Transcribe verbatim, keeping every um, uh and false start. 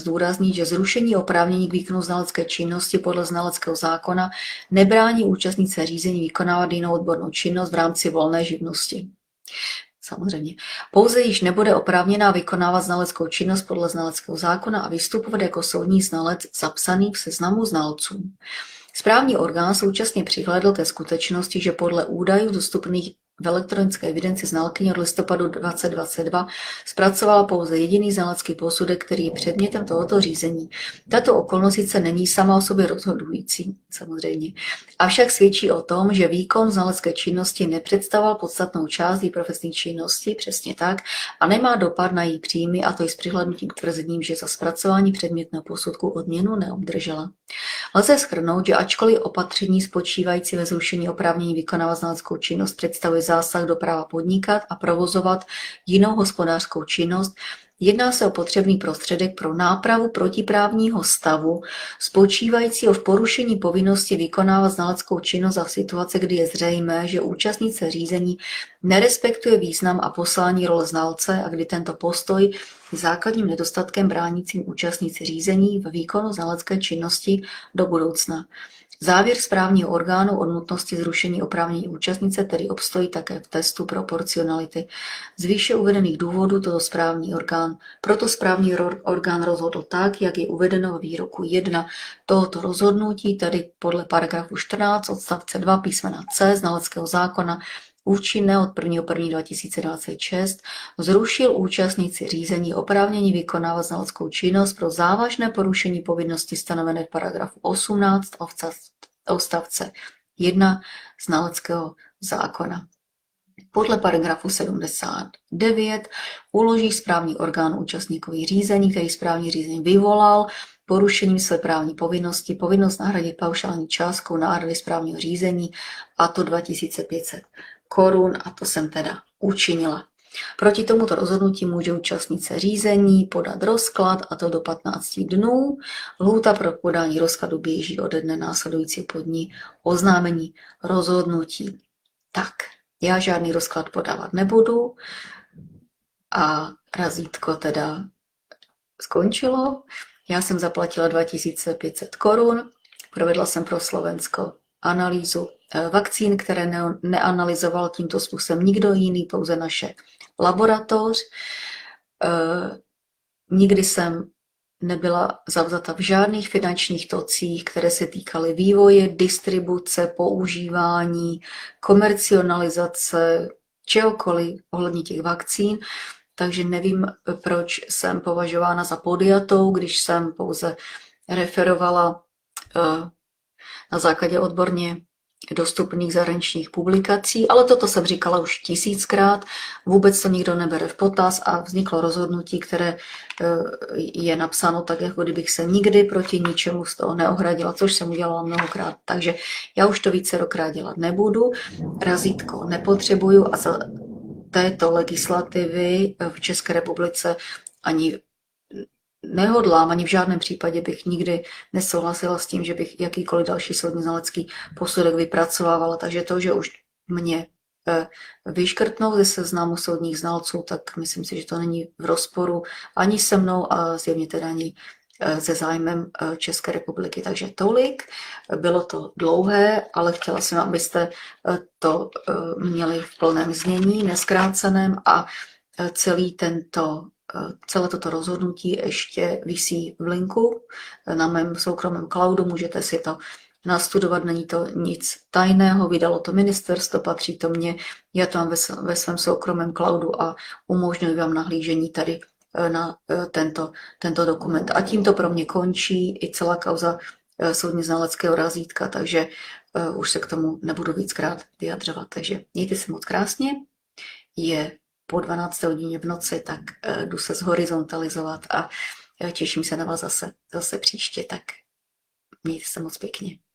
zdůraznit, že zrušení oprávnění k výkonu znalecké činnosti podle znaleckého zákona nebrání účastnice řízení vykonávat jinou odbornou činnost v rámci volné živnosti. Samozřejmě. Pouze již nebude oprávněná vykonávat znaleckou činnost podle znaleckého zákona a vystupovat jako soudní znalec zapsaný v seznamu znalců. Správní orgán současně přihlédl ke skutečnosti, že podle údajů dostupných v elektronické evidenci znalkyně od listopadu dva tisíce dvacet dva zpracovala pouze jediný znalecký posudek, který je předmětem tohoto řízení. Tato okolnost sice není sama o sobě rozhodující, samozřejmě, avšak svědčí o tom, že výkon znalecké činnosti nepředstavoval podstatnou část její profesní činnosti, přesně tak, a nemá dopad na její příjmy, a to i s přihlédnutím k tvrzením, že za zpracování předmětného posudku odměnu neobdržela. Lze shrnout, že ačkoliv opatření spočívající ve zrušení oprávnění vykonávat znaleckou činnost představuje zásah do práva podnikat a provozovat jinou hospodářskou činnost, jedná se o potřebný prostředek pro nápravu protiprávního stavu spočívajícího v porušení povinnosti vykonávat znaleckou činnost a v situaci, kdy je zřejmé, že účastnice řízení nerespektuje význam a poslání role znalce a kdy tento postoj je základním nedostatkem bránícím účastnici řízení ve výkonu znalecké činnosti do budoucna. Závěr správního orgánu o nutnosti zrušení oprávnění účastnice tedy obstojí také v testu proporcionality. Z výše uvedených důvodů toto správní orgán, proto správní orgán rozhodl tak, jak je uvedeno v výroku jedna tohoto rozhodnutí, tedy podle paragrafu čtrnáct odstavce dva písmena C znaleckého zákona účinné od prvního prvního dva tisíce dvacet šest, zrušil účastníci řízení oprávnění vykonávat znaleckou činnost pro závažné porušení povinnosti stanovené v paragrafu osmnáct odstavce jedna znaleckého zákona. Podle paragrafu sedmdesát devět uloží správní orgán účastníkovi řízení, který správní řízení vyvolal, porušením své právní povinnosti, povinnost nahradit paušální částkou náhrady správního řízení, a to dva tisíce pět set korun, a to jsem teda učinila. Proti tomuto rozhodnutí může účastnice řízení podat rozklad, a to do patnácti dnů. Lhůta pro podání rozkladu běží ode dne následující po dni oznámení rozhodnutí. Tak, já žádný rozklad podávat nebudu a razítko teda skončilo. Já jsem zaplatila dva tisíce pět set korun, provedla jsem pro Slovensko analýzu vakcín, které ne- neanalyzoval tímto způsobem nikdo jiný, pouze naše laboratoř. E, nikdy jsem nebyla zavzata v žádných finančních tocích, které se týkaly vývoje, distribuce, používání, komercionalizace, čehokoliv ohledně těch vakcín. Takže nevím, proč jsem považována za podjatou, když jsem pouze referovala na základě odborně dostupných zahraničních publikací, ale toto jsem říkala už tisíckrát, vůbec to nikdo nebere v potaz a vzniklo rozhodnutí, které je napsáno tak, jako kdybych se nikdy proti ničemu z toho neohradila, což jsem udělala mnohokrát. Takže já už to vícerokrát dělat nebudu, razítko nepotřebuju a za této legislativy v České republice ani nehodlám, ani v žádném případě bych nikdy nesouhlasila s tím, že bych jakýkoliv další soudní znalecký posudek vypracovávala. Takže to, že už mě vyškrtnou ze seznamu soudních znalců, tak myslím si, že to není v rozporu ani se mnou a zjevně teda ani se zájmem České republiky. Takže tolik. Bylo to dlouhé, ale chtěla jsem, abyste to měli v plném znění, neskráceném, a celý tento Celé toto rozhodnutí ještě visí v linku na mém soukromém cloudu, můžete si to nastudovat, není to nic tajného, vydalo to ministerstvo, patří to mně, já to mám ve, ve svém soukromém cloudu a umožňuji vám nahlížení tady na tento, tento dokument. A tím to pro mě končí i celá kauza soudně znaleckého razítka, takže už se k tomu nebudu víckrát vyjadřovat. Takže mějte se moc krásně, je po dvanácté hodině v noci, tak jdu se zhorizontalizovat a těším se na vás zase, zase příště, tak mějte se moc pěkně.